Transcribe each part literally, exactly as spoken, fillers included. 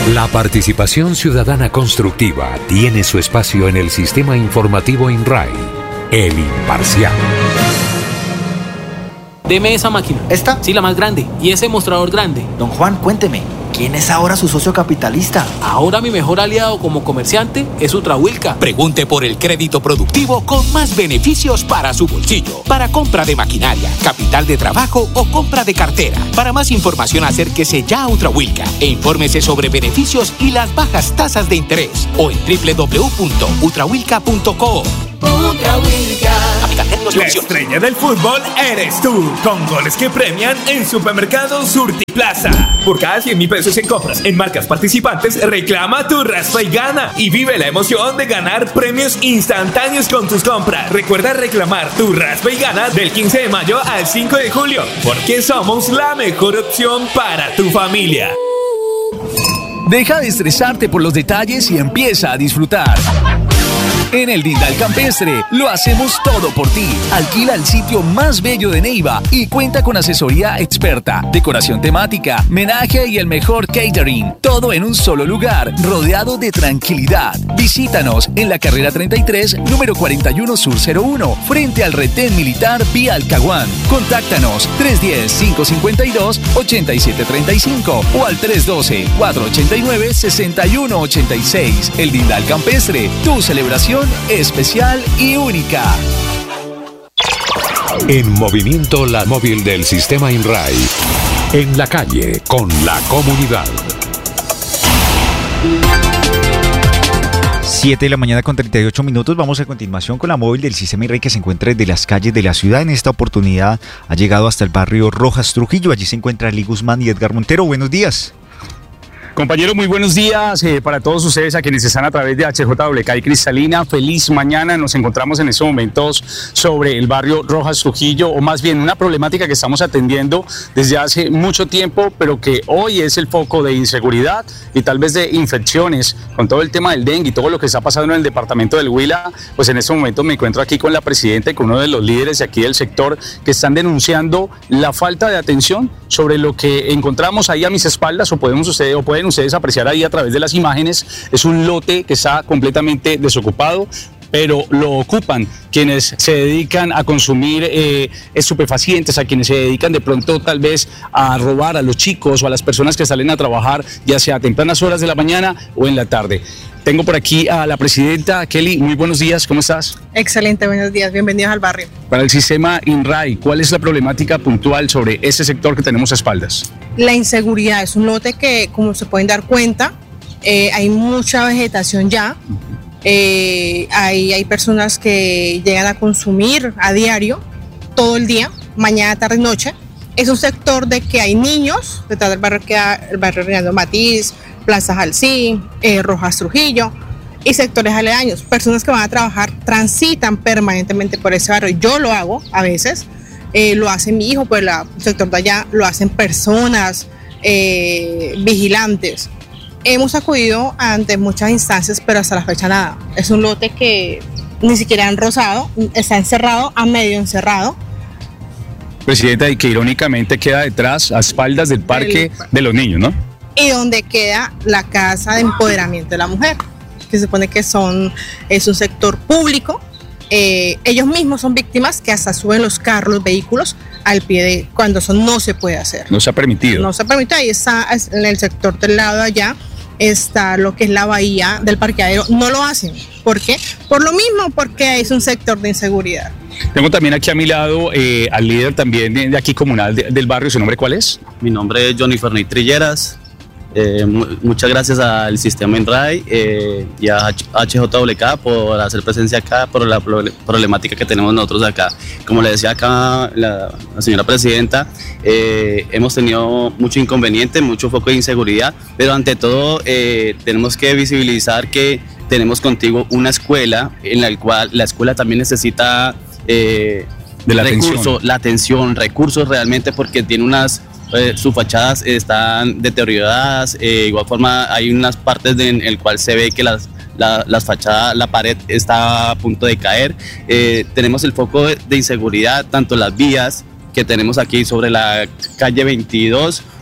La participación ciudadana constructiva tiene su espacio en el sistema informativo INRAI, el imparcial. Deme esa máquina. ¿Esta? Sí, la más grande. Y ese mostrador grande. Don Juan, cuénteme, ¿quién es ahora su socio capitalista? Ahora mi mejor aliado como comerciante es Ultrahuilca. Pregunte por el crédito productivo con más beneficios para su bolsillo. Para compra de maquinaria, capital de trabajo o compra de cartera. Para más información, acérquese ya a Ultrahuilca e infórmese sobre beneficios y las bajas tasas de interés. O en doble u doble u doble u punto ultrahuilca punto co. Ultrahuilca. La estrella del fútbol eres tú, con goles que premian en Supermercado Surtiplaza. Por cada cien mil pesos en compras en marcas participantes, reclama tu raspa y gana. Y vive la emoción de ganar premios instantáneos con tus compras. Recuerda reclamar tu raspa y gana del quince de mayo al cinco de julio, porque somos la mejor opción para tu familia. Deja de estresarte por los detalles y empieza a disfrutar. En el Dindal Campestre lo hacemos todo por ti. Alquila el sitio más bello de Neiva y cuenta con asesoría experta, decoración temática, menaje y el mejor catering. Todo en un solo lugar, rodeado de tranquilidad. Visítanos en la carrera treinta y tres, número cuarenta y uno Sur cero uno, frente al retén militar vía Alcahuán. Contáctanos tres uno cero, cinco cinco dos, ocho siete tres cinco o al tres uno dos, cuatro ocho nueve, seis uno ocho seis. El Dindal Campestre, tu celebración especial y única. En movimiento, la móvil del sistema INRAI. En la calle, con la comunidad. siete de la mañana con treinta y ocho minutos. Vamos a continuación con la móvil del sistema INRAI que se encuentra desde las calles de la ciudad. En esta oportunidad ha llegado hasta el barrio Rojas Trujillo. Allí se encuentra Eli Guzmán y Edgar Montero. Buenos días. Compañeros, muy buenos días eh, para todos ustedes, a quienes están a través de H J W K y Cristalina. Feliz mañana. Nos encontramos en estos momentos sobre el barrio Rojas Trujillo, o más bien una problemática que estamos atendiendo desde hace mucho tiempo, pero que hoy es el foco de inseguridad y tal vez de infecciones con todo el tema del dengue y todo lo que está pasando en el departamento del Huila. Pues en este momento me encuentro aquí con la presidenta y con uno de los líderes de aquí del sector que están denunciando la falta de atención sobre lo que encontramos ahí a mis espaldas, o podemos ustedes o pueden ustedes apreciar ahí a través de las imágenes. Es un lote que está completamente desocupado, pero lo ocupan quienes se dedican a consumir eh, estupefacientes, a quienes se dedican de pronto tal vez a robar a los chicos o a las personas que salen a trabajar, ya sea a tempranas horas de la mañana o en la tarde. Tengo por aquí a la presidenta. Kelly, muy buenos días, ¿cómo estás? Excelente, buenos días, bienvenidos al barrio. Para el sistema INRAI, ¿cuál es la problemática puntual sobre ese sector que tenemos a espaldas? La inseguridad es un lote que, como se pueden dar cuenta, eh, hay mucha vegetación ya. Eh, hay, hay personas que llegan a consumir a diario, todo el día, mañana, tarde y noche. Es un sector de que hay niños, detrás del barrio queda el barrio Reinaldo Matiz, Plaza Jalcí, eh, Rojas Trujillo y sectores aledaños. Personas que van a trabajar transitan permanentemente por ese barrio. Yo lo hago a veces, eh, lo hace mi hijo, pues la, el sector de allá lo hacen personas, eh, vigilantes. Hemos acudido ante muchas instancias, pero hasta la fecha nada. Es un lote que ni siquiera han rozado, está encerrado, a medio encerrado. Presidenta, y que irónicamente queda detrás, a espaldas del parque el, de los niños, ¿no? Y donde queda la Casa de Empoderamiento de la Mujer, que se supone que son, es un sector público. Eh, ellos mismos son víctimas que hasta suben los carros, los vehículos al pie de, cuando eso no se puede hacer. No se ha permitido. No se ha permitido. Ahí está, en el sector del lado de allá, está lo que es la bahía del parqueadero. No lo hacen. ¿Por qué? Por lo mismo, porque es un sector de inseguridad. Tengo también aquí a mi lado eh, al líder también de, de aquí comunal de, del barrio. ¿Su nombre cuál es? Mi nombre es Johnny Ferney Trilleras. Eh, mu muchas gracias al sistema INRAI eh, y a H J W K por hacer presencia acá, por la problemática que tenemos nosotros acá. Como le decía acá la, la señora presidenta, eh, hemos tenido mucho inconveniente, mucho foco de inseguridad, pero ante todo eh, tenemos que visibilizar que tenemos contigo una escuela en la cual la escuela también necesita eh, de la recursos, atención. la atención, recursos realmente, porque tiene unas Eh, sus fachadas están deterioradas, eh, igual forma hay unas partes de, en el cual se ve que las, la, las fachadas, la pared está a punto de caer. Eh, tenemos el foco de, de inseguridad, tanto las vías que tenemos aquí sobre la calle veintidós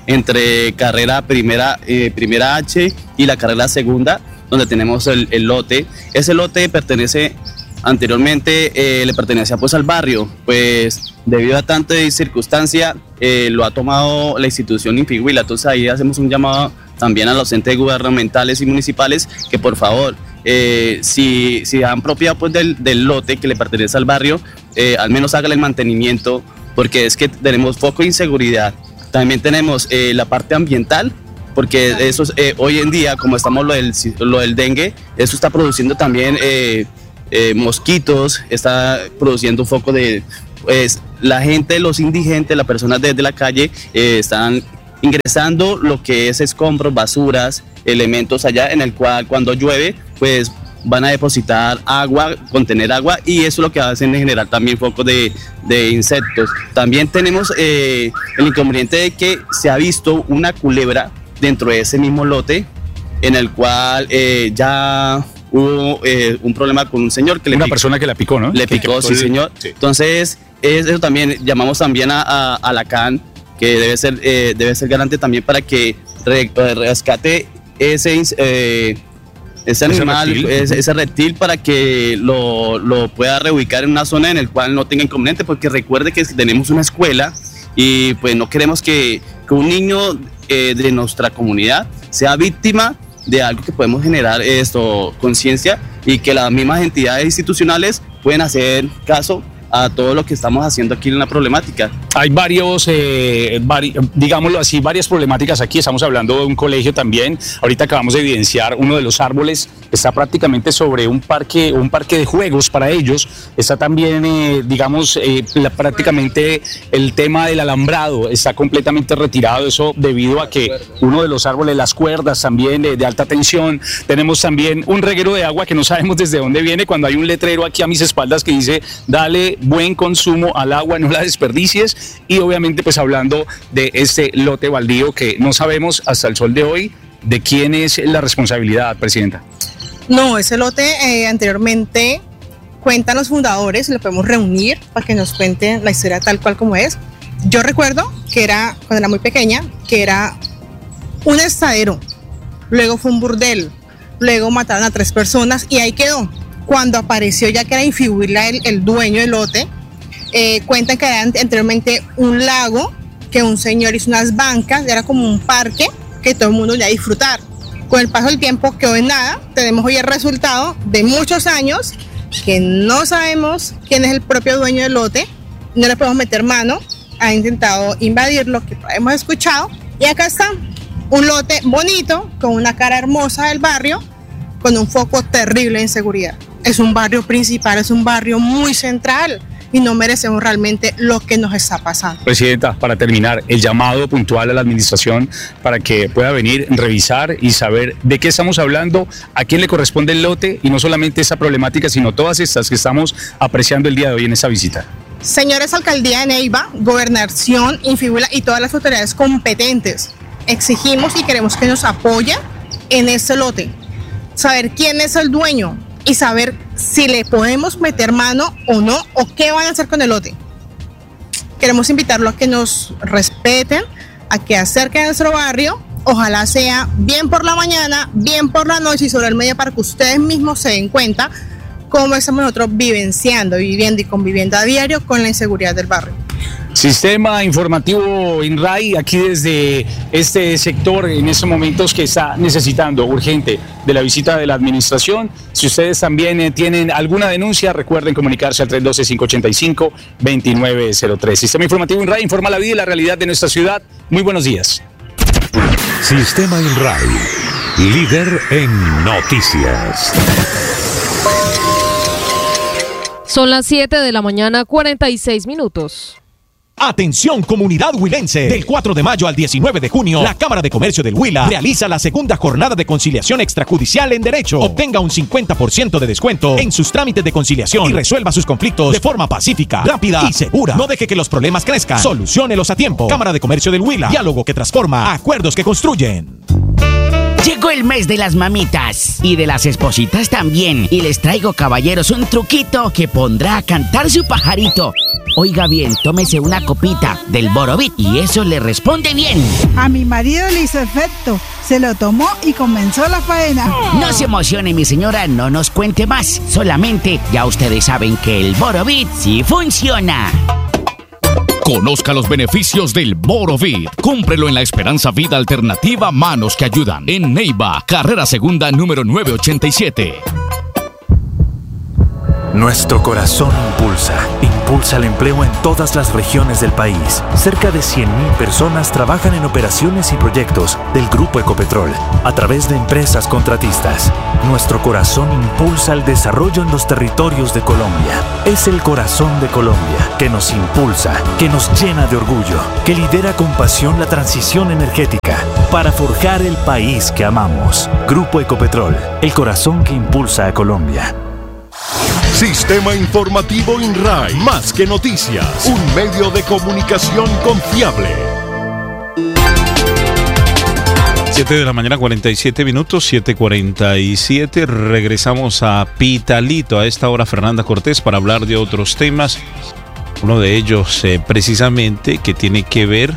entre carrera primera, eh, primera H y la carrera segunda, donde tenemos el, el lote. Ese lote pertenece, anteriormente eh, le pertenecía pues al barrio, pues debido a tanta circunstancia eh, lo ha tomado la institución Infihuila. Entonces ahí hacemos un llamado también a los entes gubernamentales y municipales que por favor, eh, si, si han propiedad pues del, del lote que le pertenece al barrio, eh, al menos hágale el mantenimiento, porque es que tenemos foco de inseguridad. También tenemos eh, la parte ambiental, porque eso es, eh, hoy en día, como estamos lo del, lo del dengue, eso está produciendo también eh, eh, mosquitos, está produciendo un foco de... Pues, la gente, los indigentes, las personas desde la calle eh, están ingresando lo que es escombros, basuras, elementos allá, en el cual cuando llueve, pues van a depositar agua, contener agua, y eso es lo que hacen en general también focos de, de insectos. También tenemos eh, el inconveniente de que se ha visto una culebra dentro de ese mismo lote, en el cual eh, ya hubo eh, un problema con un señor que le una picó, persona que la picó, ¿no? Le picó, sí, señor. Sí. Entonces, es, eso también llamamos también a, a, a la C A N, que debe ser, eh, debe ser garante también para que re, rescate ese... Eh, ese animal, ese reptil, ese, ese reptil para que lo, lo pueda reubicar en una zona en la cual no tenga inconveniente, porque recuerde que tenemos una escuela y pues no queremos que, que un niño eh, de nuestra comunidad sea víctima de algo que podemos generar esto, conciencia, y que las mismas entidades institucionales pueden hacer caso a todo lo que estamos haciendo aquí en la problemática. Hay varios, eh, vari, digámoslo así, varias problemáticas aquí. Estamos hablando de un colegio también. Ahorita acabamos de evidenciar uno de los árboles, está prácticamente sobre un parque, un parque de juegos para ellos. Está también, eh, digamos, eh, la, prácticamente el tema del alambrado está completamente retirado. Eso debido a que uno de los árboles, las cuerdas también de, de alta tensión. Tenemos también un reguero de agua que no sabemos desde dónde viene, cuando hay un letrero aquí a mis espaldas que dice, dale buen consumo al agua, no la desperdicies. Y obviamente pues hablando de este lote baldío que no sabemos hasta el sol de hoy de quién es la responsabilidad, Presidenta. No, ese lote eh, anteriormente cuentan los fundadores, lo podemos reunir para que nos cuenten la historia tal cual como es. Yo recuerdo que era, cuando era muy pequeña, que era un estadero, luego fue un burdel, luego mataron a tres personas y ahí quedó. Cuando apareció ya que era Infihuila el, el dueño del lote, eh, cuentan que era anteriormente un lago, que un señor hizo unas bancas, era como un parque que todo el mundo iba a disfrutar. Con el paso del tiempo quedó en nada, tenemos hoy el resultado de muchos años que no sabemos quién es el propio dueño del lote, no le podemos meter mano, ha intentado invadir lo que hemos escuchado, y acá está un lote bonito, con una cara hermosa del barrio, con un foco terrible de inseguridad. Es un barrio principal, es un barrio muy central y no merecemos realmente lo que nos está pasando. Presidenta, para terminar, el llamado puntual a la administración para que pueda venir, revisar y saber de qué estamos hablando, a quién le corresponde el lote, y no solamente esa problemática, sino todas estas que estamos apreciando el día de hoy en esta visita. Señores, Alcaldía de Neiva, Gobernación, Infihuila y todas las autoridades competentes, exigimos y queremos que nos apoyen en este lote, saber quién es el dueño y saber si le podemos meter mano o no, o qué van a hacer con el lote. Queremos invitarlos a que nos respeten, a que acerquen a nuestro barrio, ojalá sea bien por la mañana, bien por la noche y sobre el medio, para que ustedes mismos se den cuenta cómo estamos nosotros vivenciando, viviendo y conviviendo a diario con la inseguridad del barrio. Sistema informativo INRAI, aquí desde este sector en estos momentos que está necesitando urgente de la visita de la administración. Si ustedes también eh, tienen alguna denuncia, recuerden comunicarse al tres uno dos, cinco ocho cinco, dos nueve cero tres. Sistema informativo INRAI informa la vida y la realidad de nuestra ciudad. Muy buenos días. Sistema INRAI, líder en noticias. Son las siete de la mañana, cuarenta y seis minutos. Atención comunidad huilense, del cuatro de mayo al diecinueve de junio, la Cámara de Comercio del Huila realiza la segunda jornada de conciliación extrajudicial en derecho. Obtenga un cincuenta por ciento de descuento en sus trámites de conciliación y resuelva sus conflictos de forma pacífica, rápida y segura. No deje que los problemas crezcan, soluciónelos a tiempo. Cámara de Comercio del Huila, diálogo que transforma, acuerdos que construyen. Llegó el mes de las mamitas y de las espositas también, y les traigo, caballeros, un truquito que pondrá a cantar su pajarito. Oiga bien, tómese una copita del Borovit y eso le responde bien. A mi marido le hizo efecto, se lo tomó y comenzó la faena. No se emocione, mi señora, no nos cuente más. Solamente ya ustedes saben que el Borovit sí funciona. Conozca los beneficios del Borovit. Cómprelo en la Esperanza Vida Alternativa Manos que Ayudan, en Neiva, carrera segunda número nueve ochenta y siete. Nuestro corazón impulsa, impulsa el empleo en todas las regiones del país. Cerca de cien mil personas trabajan en operaciones y proyectos del Grupo Ecopetrol a través de empresas contratistas. Nuestro corazón impulsa el desarrollo en los territorios de Colombia. Es el corazón de Colombia que nos impulsa, que nos llena de orgullo, que lidera con pasión la transición energética para forjar el país que amamos. Grupo Ecopetrol, el corazón que impulsa a Colombia. Sistema Informativo INRAI, más que noticias, un medio de comunicación confiable. siete de la mañana, cuarenta y siete minutos, siete cuarenta y siete. Regresamos a Pitalito. A esta hora, Fernanda Cortés para hablar de otros temas. Uno de ellos, eh, precisamente, que tiene que ver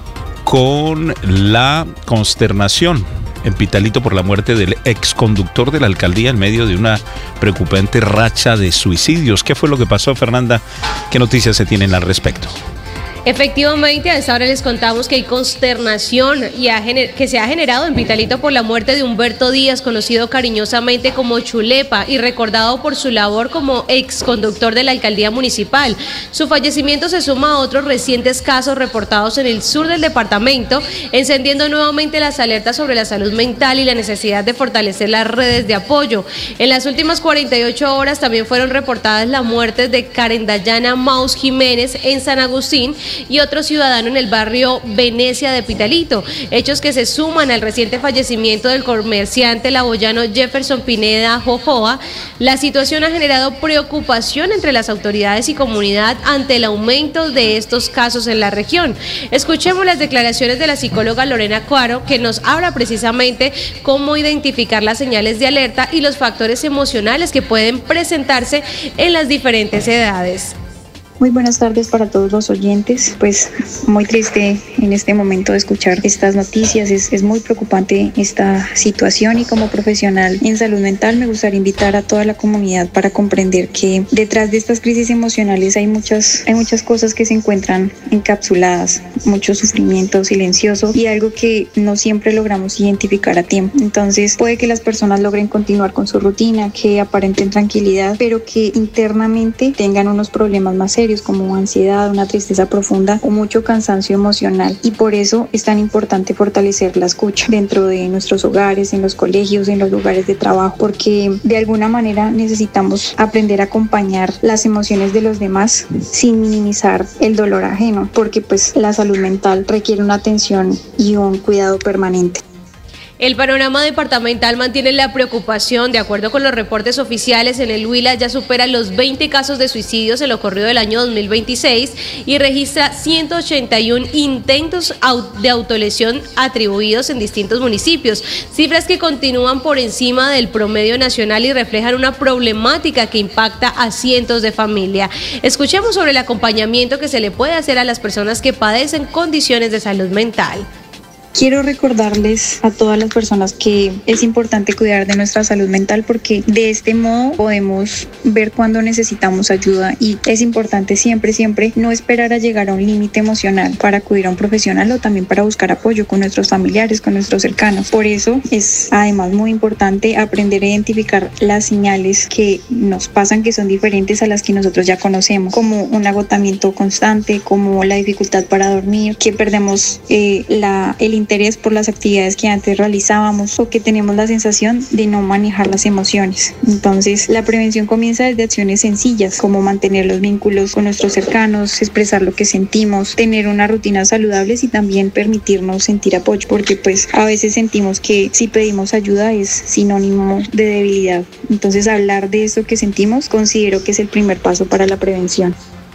con la consternación en Pitalito por la muerte del exconductor de la alcaldía en medio de una preocupante racha de suicidios. ¿Qué fue lo que pasó, Fernanda? ¿Qué noticias se tienen al respecto? Efectivamente, a esta hora les contamos que hay consternación y ha gener- que se ha generado en Pitalito por la muerte de Humberto Díaz, conocido cariñosamente como Chulepa y recordado por su labor como exconductor de la alcaldía municipal. Su fallecimiento se suma a otros recientes casos reportados en el sur del departamento, encendiendo nuevamente las alertas sobre la salud mental y la necesidad de fortalecer las redes de apoyo. En las últimas cuarenta y ocho horas también fueron reportadas las muertes de Karen Dayana Maus Jiménez en San Agustín y otro ciudadano en el barrio Venecia de Pitalito, hechos que se suman al reciente fallecimiento del comerciante laboyano Jefferson Pineda Jojoa. La situación ha generado preocupación entre las autoridades y comunidad ante el aumento de estos casos en la región. Escuchemos las declaraciones de la psicóloga Lorena Cuaro, que nos habla precisamente cómo identificar las señales de alerta y los factores emocionales que pueden presentarse en las diferentes edades. Muy buenas tardes para todos los oyentes. Pues muy triste en este momento de escuchar estas noticias. Es, es muy preocupante esta situación y como profesional en salud mental me gustaría invitar a toda la comunidad para comprender que detrás de estas crisis emocionales hay muchas, hay muchas cosas que se encuentran encapsuladas, mucho sufrimiento silencioso y algo que no siempre logramos identificar a tiempo. Entonces puede que las personas logren continuar con su rutina, que aparenten tranquilidad, pero que internamente tengan unos problemas más serios como ansiedad, una tristeza profunda o mucho cansancio emocional, y por eso es tan importante fortalecer la escucha dentro de nuestros hogares, en los colegios, en los lugares de trabajo, porque de alguna manera necesitamos aprender a acompañar las emociones de los demás sin minimizar el dolor ajeno, porque pues la salud mental requiere una atención y un cuidado permanente. El panorama departamental mantiene la preocupación. De acuerdo con los reportes oficiales, en el Huila ya supera los veinte casos de suicidios en lo corrido del año dos mil veintiséis y registra ciento ochenta y uno intentos de autolesión atribuidos en distintos municipios, cifras que continúan por encima del promedio nacional y reflejan una problemática que impacta a cientos de familias. Escuchemos sobre el acompañamiento que se le puede hacer a las personas que padecen condiciones de salud mental. Quiero recordarles a todas las personas que es importante cuidar de nuestra salud mental, porque de este modo podemos ver cuando necesitamos ayuda, y es importante siempre, siempre no esperar a llegar a un límite emocional para acudir a un profesional o también para buscar apoyo con nuestros familiares, con nuestros cercanos. Por eso es además muy importante aprender a identificar las señales que nos pasan, que son diferentes a las que nosotros ya conocemos, como un agotamiento constante, como la dificultad para dormir, que perdemos eh, la, el interés por las actividades que antes realizábamos, o que tenemos la sensación de no manejar las emociones. Entonces, la prevención comienza desde acciones sencillas, como mantener los vínculos con nuestros cercanos, expresar lo que sentimos, tener una rutina saludable y también permitirnos sentir apoyo, porque pues a veces sentimos que si pedimos ayuda es sinónimo de debilidad. Entonces, hablar de eso que sentimos considero que es el primer paso para la prevención.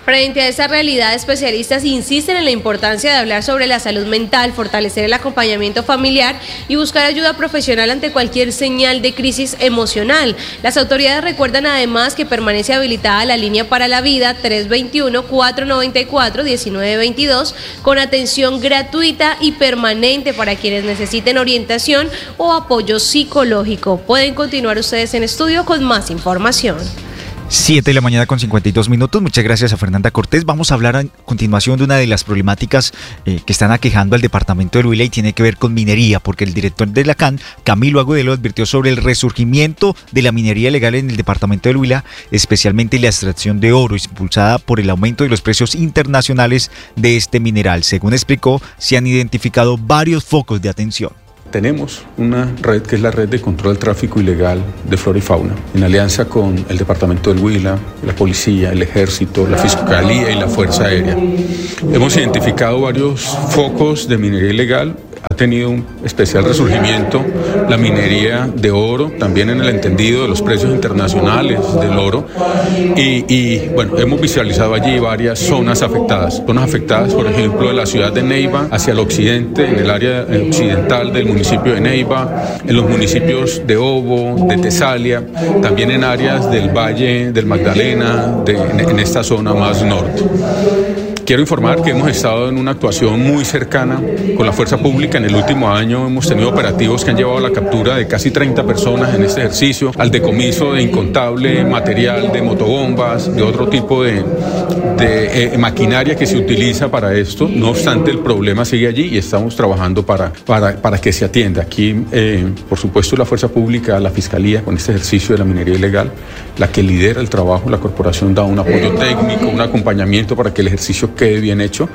Frente a esa realidad, especialistas insisten en la importancia de hablar sobre la salud mental, fortalecer el acompañamiento familiar y buscar ayuda profesional ante cualquier señal de crisis emocional. Las autoridades recuerdan además que permanece habilitada la línea para la vida tres dos uno, cuatro nueve cuatro, uno nueve dos dos con atención gratuita y permanente para quienes necesiten orientación o apoyo psicológico. Pueden continuar ustedes en estudio con más información. siete de la mañana con cincuenta y dos minutos. Muchas gracias a Fernanda Cortés. Vamos a hablar a continuación de una de las problemáticas eh, que están aquejando al departamento del Huila y tiene que ver con minería, porque el director de la C A N, Camilo Agudelo, advirtió sobre el resurgimiento de la minería ilegal en el departamento del Huila, especialmente la extracción de oro, impulsada por el aumento de los precios internacionales de este mineral. Según explicó, se han identificado varios focos de atención. Tenemos una red que es la red de control del tráfico ilegal de flora y fauna, en alianza con el departamento del Huila, la policía, el ejército, la fiscalía y la fuerza aérea. Hemos identificado varios focos de minería ilegal. Ha tenido un especial resurgimiento la minería de oro, también en el entendido de los precios internacionales del oro. Y, y bueno, hemos visualizado allí varias zonas afectadas. Zonas afectadas, por ejemplo, de la ciudad de Neiva hacia el occidente, en el área occidental del municipio de Neiva, en los municipios de Obo, de Tesalia, también en áreas del Valle del Magdalena, de, en, en esta zona más norte. Quiero informar que hemos estado en una actuación muy cercana con la fuerza pública. En el último año hemos tenido operativos que han llevado a la captura de casi treinta personas en este ejercicio, al decomiso de incontable material, de motobombas, de otro tipo de, de eh, maquinaria que se utiliza para esto. No obstante, el problema sigue allí y estamos trabajando para, para, para que se atienda. Aquí, eh, por supuesto, la fuerza pública, la fiscalía, con este ejercicio de la minería ilegal, la que lidera el trabajo, la corporación da un apoyo técnico, un acompañamiento para que el ejercicio quede bien hecho.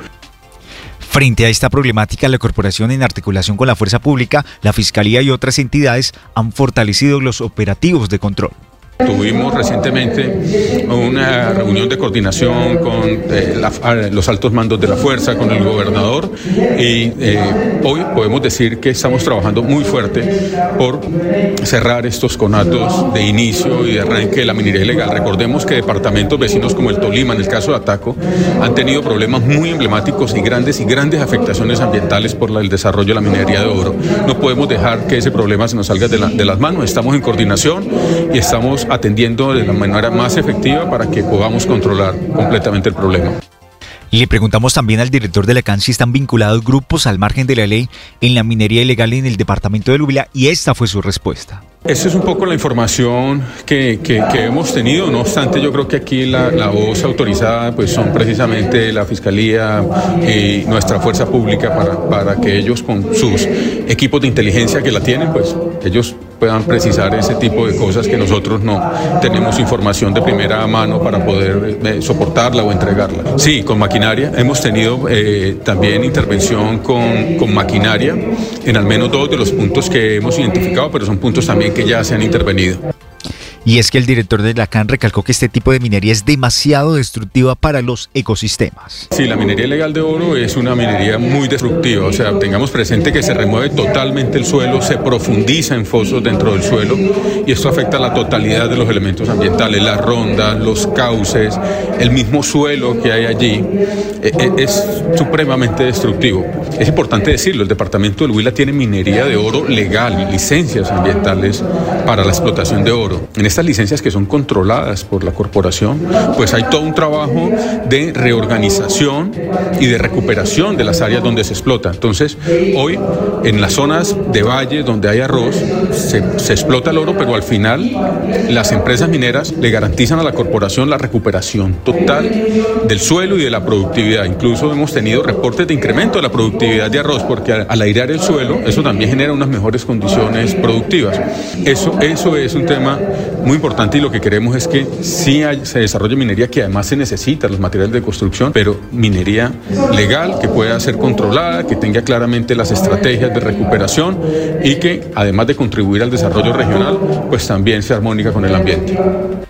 Frente a esta problemática, la corporación, en articulación con la fuerza pública, la fiscalía y otras entidades, han fortalecido los operativos de control. Tuvimos recientemente una reunión de coordinación con eh, la, los altos mandos de la fuerza, con el gobernador, y eh, hoy podemos decir que estamos trabajando muy fuerte por cerrar estos conatos de inicio y de arranque de la minería ilegal. Recordemos que departamentos vecinos como el Tolima, en el caso de Ataco, han tenido problemas muy emblemáticos y grandes y grandes afectaciones ambientales por la, el desarrollo de la minería de oro. No podemos dejar que ese problema se nos salga de, la, de las manos. Estamos en coordinación y estamos atendiendo de la manera más efectiva para que podamos controlar completamente el problema. Le preguntamos también al director de la C A N si están vinculados grupos al margen de la ley en la minería ilegal en el departamento del Huila, y esta fue su respuesta. Esa es un poco la información que, que, que hemos tenido. No obstante, yo creo que aquí la, la voz autorizada pues son precisamente la Fiscalía y nuestra fuerza pública para, para que ellos, con sus equipos de inteligencia que la tienen, pues ellos puedan precisar ese tipo de cosas que nosotros no tenemos información de primera mano para poder eh, soportarla o entregarla. Sí, con maquinaria. Hemos tenido eh, también intervención con, con maquinaria en al menos dos de los puntos que hemos identificado, pero son puntos también que ya se han intervenido. Y es que el director de la C A N recalcó que este tipo de minería es demasiado destructiva para los ecosistemas. Sí, la minería ilegal de oro es una minería muy destructiva. O sea, tengamos presente que se remueve totalmente el suelo, se profundiza en fosos dentro del suelo y esto afecta a la totalidad de los elementos ambientales, las rondas, los cauces, el mismo suelo que hay allí. Es supremamente destructivo. Es importante decirlo, el departamento del Huila tiene minería de oro legal, licencias ambientales para la explotación de oro. En estas licencias que son controladas por la corporación, pues hay todo un trabajo de reorganización y de recuperación de las áreas donde se explota. Entonces, hoy en las zonas de valle donde hay arroz, se, se explota el oro, pero al final las empresas mineras le garantizan a la corporación la recuperación total del suelo y de la productividad. Incluso hemos tenido reportes de incremento de la productividad de arroz, porque al, al airear el suelo, eso también genera unas mejores condiciones productivas. Eso, eso es un tema muy importante y lo que queremos es que sí hay, se desarrolle minería, que además se necesita los materiales de construcción, pero minería legal, que pueda ser controlada, que tenga claramente las estrategias de recuperación y que además de contribuir al desarrollo regional, pues también sea armónica con el ambiente.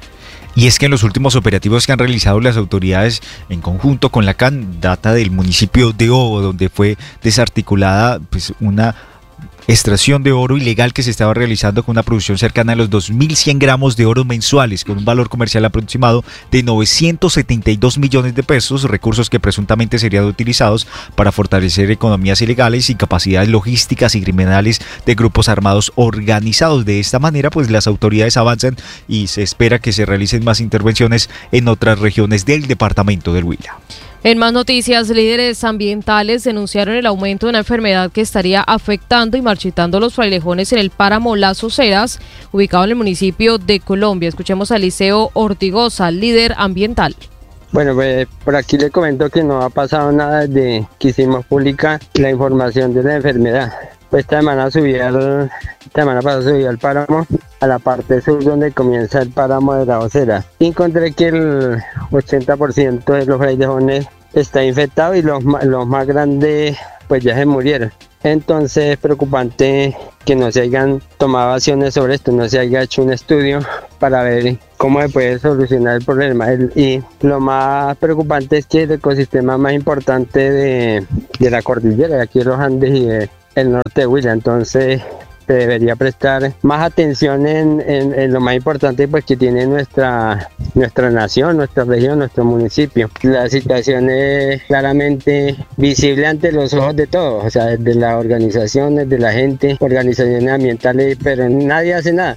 Y es que en los últimos operativos que han realizado las autoridades en conjunto con la C A N, data del municipio de Obo, donde fue desarticulada pues una extracción de oro ilegal que se estaba realizando con una producción cercana a los dos mil cien gramos de oro mensuales, con un valor comercial aproximado de novecientos setenta y dos millones de pesos, recursos que presuntamente serían utilizados para fortalecer economías ilegales y capacidades logísticas y criminales de grupos armados organizados. De esta manera, pues las autoridades avanzan y se espera que se realicen más intervenciones en otras regiones del departamento del Huila. En más noticias, líderes ambientales denunciaron el aumento de una enfermedad que estaría afectando y marchitando los frailejones en el páramo Las Oceras, ubicado en el municipio de Colombia. Escuchemos a Liceo Ortigosa, líder ambiental. Bueno, pues por aquí le comento que no ha pasado nada desde que hicimos pública la información de la enfermedad. Pues esta semana subí al, esta semana pasada subí al páramo, a la parte sur donde comienza el páramo de La Osera. Y encontré que el ochenta por ciento de los frailejones está infectado y los, los más grandes pues ya se murieron. Entonces es preocupante que no se hayan tomado acciones sobre esto, no se haya hecho un estudio para ver cómo se puede solucionar el problema. El, y lo más preocupante es que el ecosistema más importante de, de la cordillera, de aquí de los Andes y de el norte de Huila, entonces se debería prestar más atención en, en, en lo más importante pues que tiene nuestra nuestra nación, nuestra región, nuestro municipio. La situación es claramente visible ante los ojos de todos, o sea, desde las organizaciones, de la gente, organizaciones ambientales, pero nadie hace nada.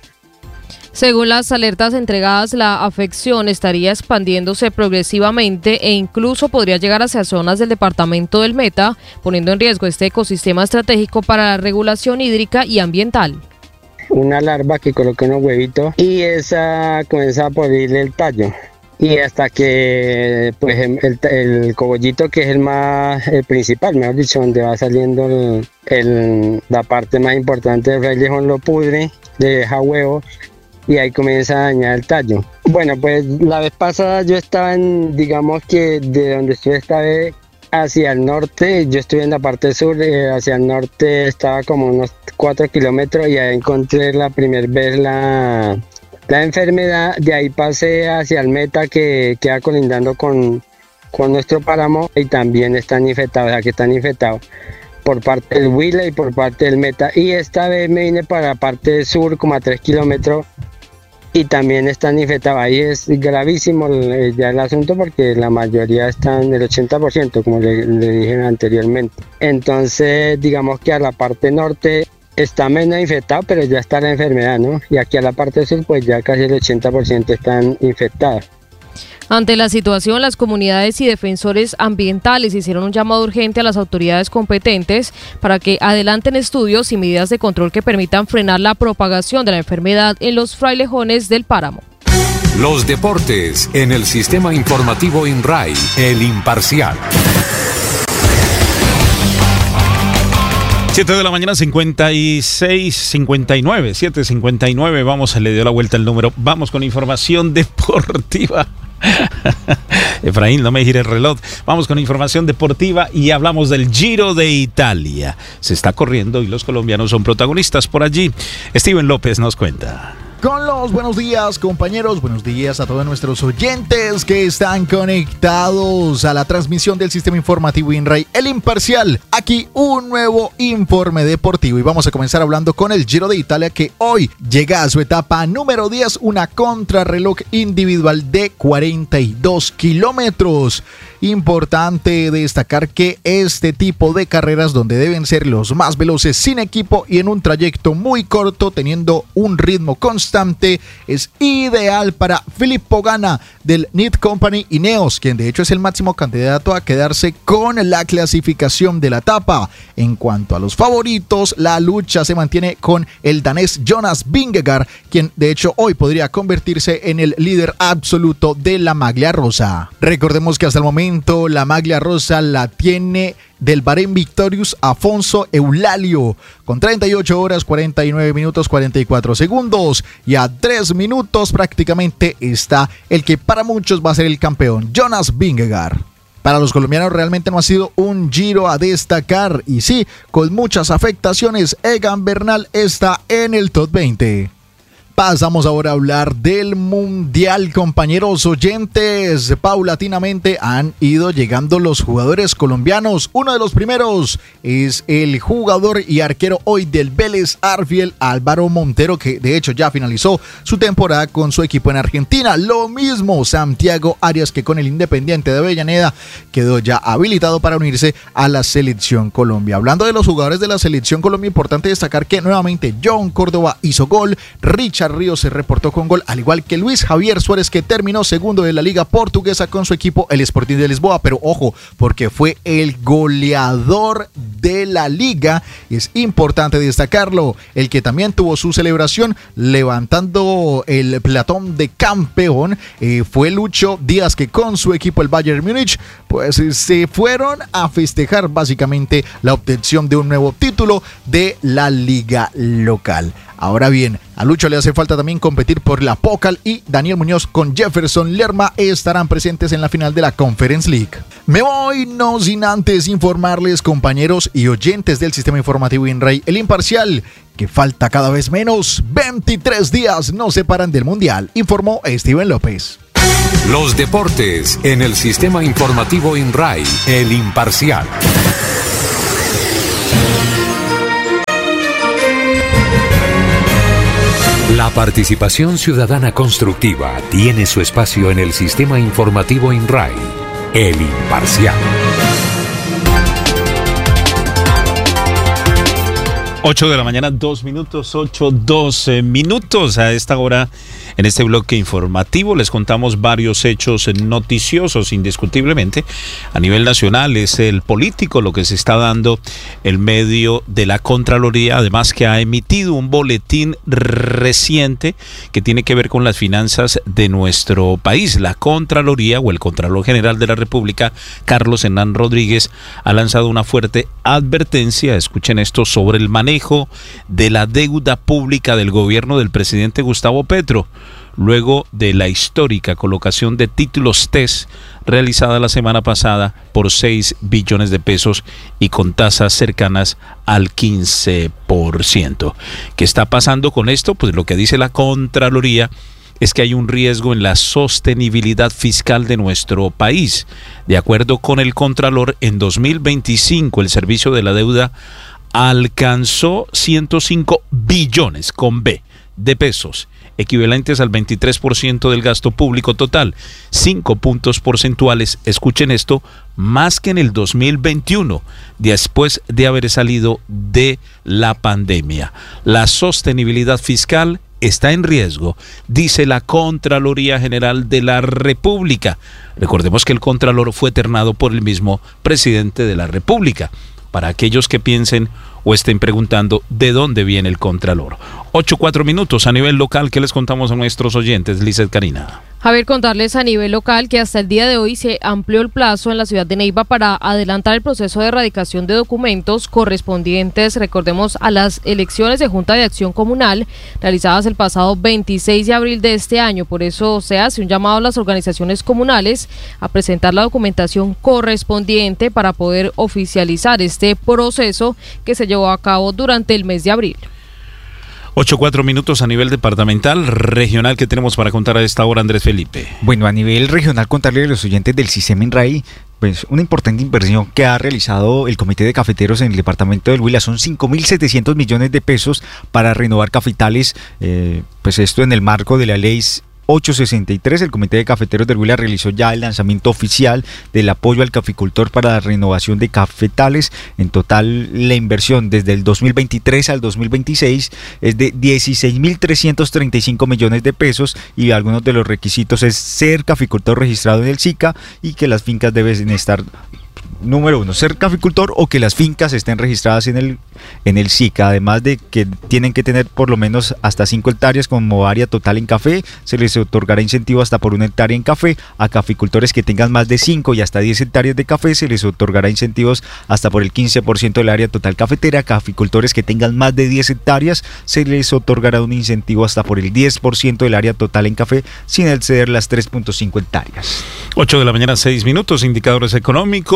Según las alertas entregadas, la afección estaría expandiéndose progresivamente e incluso podría llegar hacia zonas del departamento del Meta, poniendo en riesgo este ecosistema estratégico para la regulación hídrica y ambiental. Una larva que coloca unos huevitos y esa comienza a podrirle el tallo. Y hasta que pues el, el cogollito, que es el más el principal, mejor dicho, donde va saliendo el, el, la parte más importante del frailejón, lo pudre, le deja huevos y ahí comienza a dañar el tallo. Bueno, pues la vez pasada yo estaba en, digamos que de donde estuve esta vez hacia el norte, yo estuve en la parte sur, eh, hacia el norte estaba como unos cuatro kilómetros y ahí encontré la primera vez la, la enfermedad. De ahí pasé hacia el Meta, que queda colindando con, con nuestro páramo, y también están infectados, o sea que están infectados por parte del Huila y por parte del Meta. Y esta vez me vine para la parte sur, como a tres kilómetros, y también están infectados. Ahí es gravísimo el, ya el asunto, porque la mayoría están, el ochenta por ciento, como le, le dije anteriormente. Entonces, digamos que a la parte norte está menos infectado, pero ya está la enfermedad, ¿no? Y aquí a la parte sur, pues ya casi el ochenta por ciento están infectados. Ante la situación, las comunidades y defensores ambientales hicieron un llamado urgente a las autoridades competentes para que adelanten estudios y medidas de control que permitan frenar la propagación de la enfermedad en los frailejones del páramo. Los deportes en el sistema informativo INRAI, El Imparcial. siete de la mañana, cincuenta y seis, cincuenta y nueve, siete cincuenta y nueve, vamos, le dio la vuelta el número, vamos con información deportiva. Efraín, no me gire el reloj. Vamos con información deportiva y hablamos del Giro de Italia. Se está corriendo y los colombianos son protagonistas por allí. Steven López nos cuenta. Con los buenos días, compañeros, buenos días a todos nuestros oyentes que están conectados a la transmisión del sistema informativo INRAI, El Imparcial. Aquí un nuevo informe deportivo y vamos a comenzar hablando con el Giro de Italia, que hoy llega a su etapa número diez, una contrarreloj individual de cuarenta y dos kilómetros. Importante destacar que este tipo de carreras, donde deben ser los más veloces sin equipo y en un trayecto muy corto, teniendo un ritmo constante, es ideal para Filippo Ganna del Neat Company Ineos, quien de hecho es el máximo candidato a quedarse con la clasificación de la etapa. En cuanto a los favoritos, la lucha se mantiene con el danés Jonas Vingegaard, quien de hecho hoy podría convertirse en el líder absoluto de la Maglia Rosa. Recordemos que hasta el momento la Maglia Rosa la tiene del Bahrein Victorious Afonso Eulalio, con treinta y ocho horas, cuarenta y nueve minutos, cuarenta y cuatro segundos, y a tres minutos prácticamente está el que para muchos va a ser el campeón, Jonas Vingegaard. Para los colombianos realmente no ha sido un Giro a destacar, y sí, con muchas afectaciones. Egan Bernal está en el top veinte. Pasamos ahora a hablar del Mundial, compañeros oyentes. Paulatinamente han ido llegando los jugadores colombianos. Uno de los primeros es el jugador y arquero hoy del Vélez Arfiel, Álvaro Montero, que de hecho ya finalizó su temporada con su equipo en Argentina. Lo mismo Santiago Arias, que con el Independiente de Avellaneda quedó ya habilitado para unirse a la Selección Colombia. Hablando de los jugadores de la Selección Colombia, importante destacar que nuevamente John Córdoba hizo gol, Richard Ríos se reportó con gol, al igual que Luis Javier Suárez, que terminó segundo de la Liga Portuguesa con su equipo, el Sporting de Lisboa. Pero ojo, porque fue el goleador de la liga, es importante destacarlo. El que también tuvo su celebración levantando el platón de campeón eh, fue Lucho Díaz, que con su equipo, el Bayern Múnich, pues se fueron a festejar básicamente la obtención de un nuevo título de la liga local. Ahora bien, a Lucho le hace falta también competir por la Pokal, y Daniel Muñoz con Jefferson Lerma estarán presentes en la final de la Conference League. Me voy no sin antes informarles, compañeros y oyentes del Sistema Informativo INRAI, El Imparcial, que falta cada vez menos. veintitrés días nos separan del Mundial, informó Steven López. Los deportes en el Sistema Informativo INRAI, El Imparcial. La participación ciudadana constructiva tiene su espacio en el Sistema Informativo INRAI, El Imparcial. ocho de la mañana, dos minutos, ocho, doce minutos. A esta hora, en este bloque informativo, les contamos varios hechos noticiosos, indiscutiblemente. A nivel nacional es el político lo que se está dando en medio de la Contraloría, además que ha emitido un boletín reciente que tiene que ver con las finanzas de nuestro país. La Contraloría, o el Contralor General de la República, Carlos Hernán Rodríguez, ha lanzado una fuerte advertencia, escuchen esto, sobre el manejo de la deuda pública del gobierno del presidente Gustavo Petro, luego de la histórica colocación de títulos T E S realizada la semana pasada por seis billones de pesos y con tasas cercanas al quince por ciento. ¿Qué está pasando con esto? Pues lo que dice la Contraloría es que hay un riesgo en la sostenibilidad fiscal de nuestro país. De acuerdo con el Contralor, en dos mil veinticinco el servicio de la deuda alcanzó ciento cinco billones con B de pesos, equivalentes al veintitrés por ciento del gasto público total, cinco puntos porcentuales, escuchen esto, más que en el dos mil veintiuno, después de haber salido de la pandemia. La sostenibilidad fiscal está en riesgo, dice la Contraloría General de la República. Recordemos que el Contralor fue ternado por el mismo presidente de la República. Para aquellos que piensen o estén preguntando de dónde viene el Contralor. Ocho, cuatro minutos a nivel local. ¿Qué les contamos a nuestros oyentes, Lizeth Karina? Javier, contarles a nivel local que hasta el día de hoy se amplió el plazo en la ciudad de Neiva para adelantar el proceso de erradicación de documentos correspondientes, recordemos, a las elecciones de Junta de Acción Comunal realizadas el pasado veintiséis de abril de este año. Por eso se hace un llamado a las organizaciones comunales a presentar la documentación correspondiente para poder oficializar este proceso que se llevó a cabo durante el mes de abril. Ocho, cuatro minutos a nivel departamental, regional, que tenemos para contar a esta hora, Andrés Felipe. Bueno, a nivel regional, contarle a los oyentes del Sistema INRAI, pues una importante inversión que ha realizado el Comité de Cafeteros en el departamento del Huila. Son cinco mil setecientos millones de pesos para renovar cafetales, eh, pues esto en el marco de la ley ochocientos sesenta y tres, el Comité de Cafeteros del Huila realizó ya el lanzamiento oficial del apoyo al caficultor para la renovación de cafetales. En total, la inversión desde el dos mil veintitrés al dos mil veintiséis es de dieciséis mil trescientos treinta y cinco millones de pesos, y algunos de los requisitos es ser caficultor registrado en el SICA y que las fincas deben estar, número uno, ser caficultor o que las fincas estén registradas en el, en el SICA, además de que tienen que tener por lo menos hasta cinco hectáreas como área total en café. Se les otorgará incentivo hasta por una hectárea en café. A caficultores que tengan más de cinco y hasta diez hectáreas de café se les otorgará incentivos hasta por el quince por ciento del área total cafetera. A caficultores que tengan más de diez hectáreas se les otorgará un incentivo hasta por el diez por ciento del área total en café, sin exceder las tres punto cinco hectáreas. ocho de la mañana, seis minutos, indicadores económicos.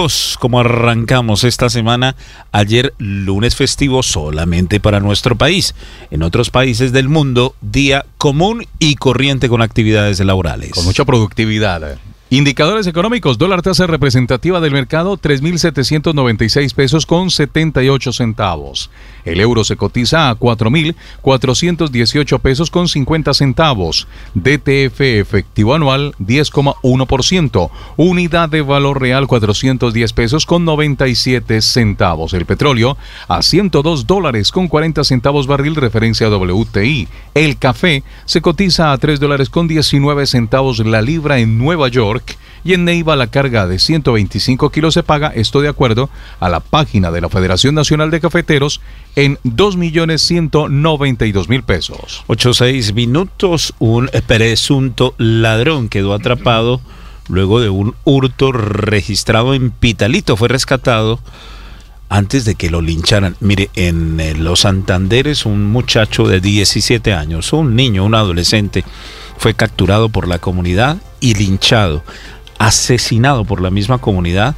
Amigos, como arrancamos esta semana, ayer lunes festivo solamente para nuestro país. En otros países del mundo, día común y corriente con actividades laborales. Con mucha productividad. Indicadores económicos, dólar tasa representativa del mercado, tres mil setecientos noventa y seis pesos con setenta y ocho centavos. El euro se cotiza a cuatro mil cuatrocientos dieciocho pesos con cincuenta centavos. D T F efectivo anual, diez coma uno por ciento. Unidad de valor real, cuatrocientos diez pesos con noventa y siete centavos. El petróleo a ciento dos dólares con cuarenta centavos barril, referencia a W T I. El café se cotiza a tres dólares con diecinueve centavos la libra en Nueva York. Y en Neiva la carga de ciento veinticinco kilos se paga, esto de acuerdo a la página de la Federación Nacional de Cafeteros, en dos millones ciento noventa y dos mil pesos. ocho seis minutos, un presunto ladrón quedó atrapado luego de un hurto registrado en Pitalito. Fue rescatado antes de que lo lincharan. Mire, en eh, Los Santanderes, un muchacho de diecisiete años, un niño, un adolescente, fue capturado por la comunidad y linchado, asesinado por la misma comunidad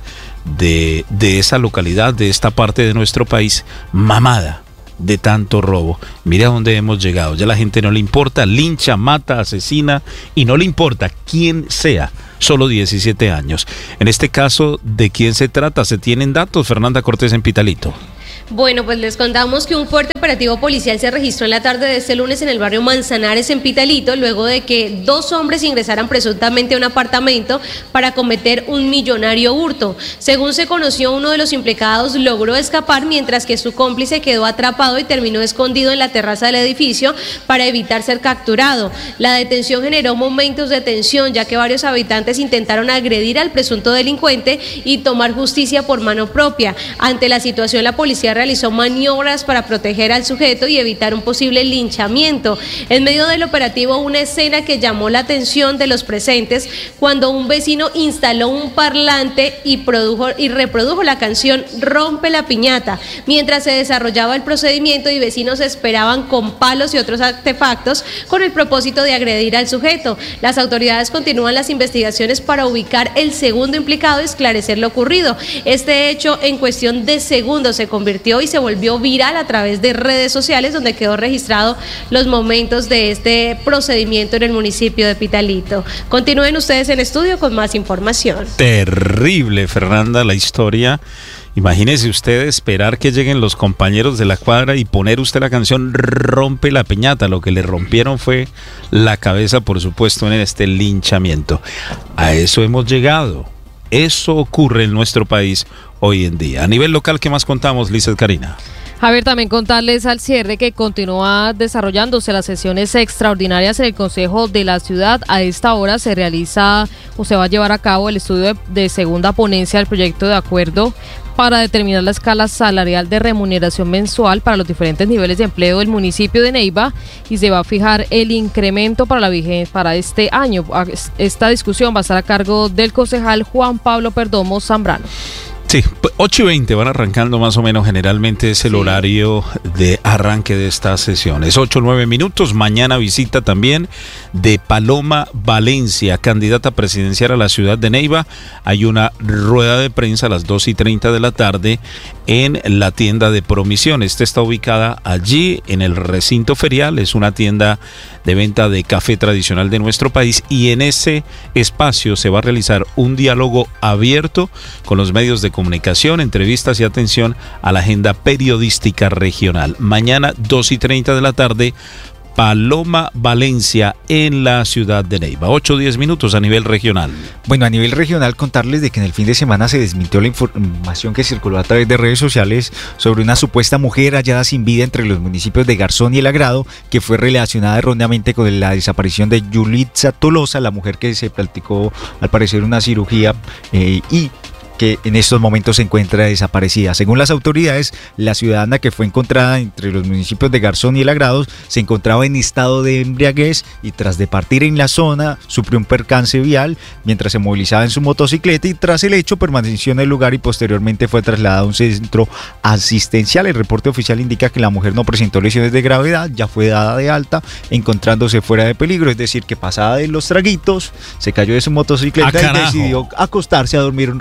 de, de esa localidad, de esta parte de nuestro país, mamada de tanto robo. Mire a dónde hemos llegado. Ya la gente no le importa, lincha, mata, asesina, y no le importa quién sea. Solo diecisiete años. En este caso, ¿de quién se trata? ¿Se tienen datos? Fernanda Cortés en Pitalito. Bueno, pues les contamos que un fuerte operativo policial se registró en la tarde de este lunes en el barrio Manzanares, en Pitalito, luego de que dos hombres ingresaran presuntamente a un apartamento para cometer un millonario hurto. Según se conoció, uno de los implicados logró escapar, mientras que su cómplice quedó atrapado y terminó escondido en la terraza del edificio para evitar ser capturado. La detención generó momentos de tensión, ya que varios habitantes intentaron agredir al presunto delincuente y tomar justicia por mano propia. Ante la situación, la policía realizó maniobras para proteger al sujeto y evitar un posible linchamiento. En medio del operativo, una escena que llamó la atención de los presentes cuando un vecino instaló un parlante y, produjo, y reprodujo la canción Rompe la Piñata. Mientras se desarrollaba el procedimiento y vecinos esperaban con palos y otros artefactos con el propósito de agredir al sujeto. Las autoridades continúan las investigaciones para ubicar el segundo implicado y esclarecer lo ocurrido. Este hecho, en cuestión de segundos, se convirtió y se volvió viral a través de redes sociales, donde quedó registrado los momentos de este procedimiento en el municipio de Pitalito. Continúen ustedes en estudio con más información. Terrible, Fernanda, la historia. Imagínese usted esperar que lleguen los compañeros de la cuadra y poner usted la canción Rompe la Piñata. Lo que le rompieron fue la cabeza, por supuesto, en este linchamiento. A eso hemos llegado. Eso ocurre en nuestro país hoy en día. A nivel local, ¿qué más contamos, Lizeth Karina? Javier, también contarles al cierre que continúa desarrollándose las sesiones extraordinarias en el Consejo de la Ciudad. A esta hora se realiza o se va a llevar a cabo el estudio de, de segunda ponencia del proyecto de acuerdo para determinar la escala salarial de remuneración mensual para los diferentes niveles de empleo del municipio de Neiva, y se va a fijar el incremento para la vigencia para este año. Esta discusión va a estar a cargo del concejal Juan Pablo Perdomo Zambrano. Sí, ocho y veinte van arrancando más o menos, generalmente es el sí. horario de arranque de estas sesiones. ocho o nueve minutos, mañana visita también de Paloma Valencia, candidata presidencial a la ciudad de Neiva. Hay una rueda de prensa a las dos y treinta de la tarde en la tienda de Promisión. Esta está ubicada allí en el recinto ferial, es una tienda de venta de café tradicional de nuestro país, y en ese espacio se va a realizar un diálogo abierto con los medios de comunicación, entrevistas y atención a la agenda periodística regional. Mañana dos y treinta de la tarde, Paloma Valencia en la ciudad de Neiva. ocho o diez minutos a nivel regional. Bueno, a nivel regional contarles de que en el fin de semana se desmintió la información que circuló a través de redes sociales sobre una supuesta mujer hallada sin vida entre los municipios de Garzón y El Agrado, que fue relacionada erróneamente con la desaparición de Yulitza Tolosa, la mujer que se practicó al parecer una cirugía eh, y que en estos momentos se encuentra desaparecida. Según las autoridades, la ciudadana que fue encontrada entre los municipios de Garzón y El Agrado se encontraba en estado de embriaguez y tras de partir en la zona sufrió un percance vial mientras se movilizaba en su motocicleta, y tras el hecho permaneció en el lugar y posteriormente fue trasladada a un centro asistencial. El reporte oficial indica que la mujer no presentó lesiones de gravedad, ya fue dada de alta encontrándose fuera de peligro, es decir, que pasada de los traguitos se cayó de su motocicleta ah, y decidió acostarse a dormir un rato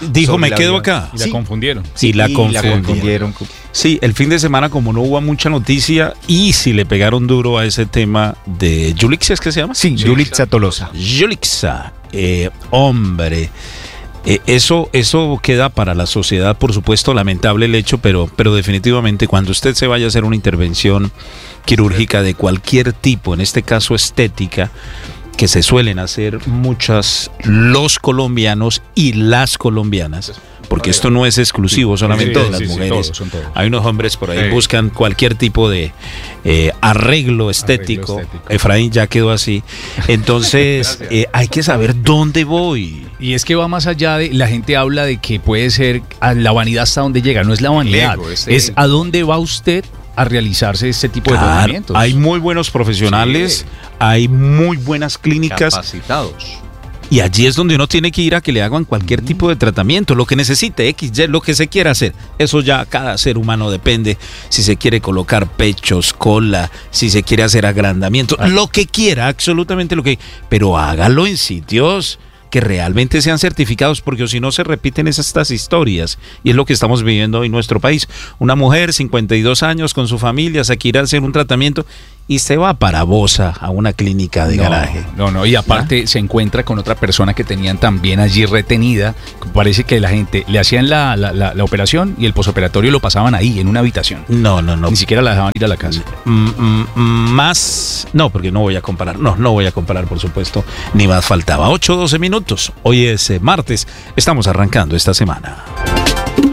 dijo me quedo acá. Y la sí. confundieron. Sí, la, y confundieron. la confundieron. Sí, el fin de semana como no hubo mucha noticia y si le pegaron duro a ese tema de Yulixa, ¿es que se llama? Sí, Yulixa Tolosa. Yulixa, eh, hombre. Eh, eso, eso queda para la sociedad, por supuesto, lamentable el hecho, pero, pero definitivamente cuando usted se vaya a hacer una intervención quirúrgica de cualquier tipo, en este caso estética, que se suelen hacer muchas los colombianos y las colombianas, porque esto no es exclusivo solamente sí, sí, de las sí, mujeres. Sí, todos, todos. Hay unos hombres por ahí sí. buscan cualquier tipo de eh, arreglo, estético. arreglo estético. Efraín ya quedó así. Entonces eh, hay que saber dónde voy. Y es que va más allá de, la gente habla de que puede ser a la vanidad hasta dónde llega. No es la vanidad, Lego, es, es a dónde va usted a realizarse este tipo claro, de tratamientos. Hay muy buenos profesionales, sí. hay muy buenas clínicas. Capacitados. Y allí es donde uno tiene que ir a que le hagan cualquier tipo de tratamiento, lo que necesite, X, Y, lo que se quiera hacer. Eso ya cada ser humano depende, si se quiere colocar pechos, cola, si se quiere hacer agrandamiento, ah. lo que quiera, absolutamente lo que... Pero hágalo en sitios que realmente sean certificados, porque si no se repiten estas historias, y es lo que estamos viviendo hoy en nuestro país. Una mujer, cincuenta y dos años, con su familia, se quiere hacer un tratamiento y se va para Bosa a una clínica de no, garaje. No, no, y aparte ¿Ah? se encuentra con otra persona que tenían también allí retenida. Parece que la gente le hacían la, la, la, la operación y el posoperatorio lo pasaban ahí, en una habitación. No, no, no. Ni siquiera la dejaban ir a la casa. Mm, mm, más, no, porque no voy a comparar, no, no voy a comparar, por supuesto, ni más faltaba. ocho, doce minutos, hoy es eh, martes, estamos arrancando esta semana.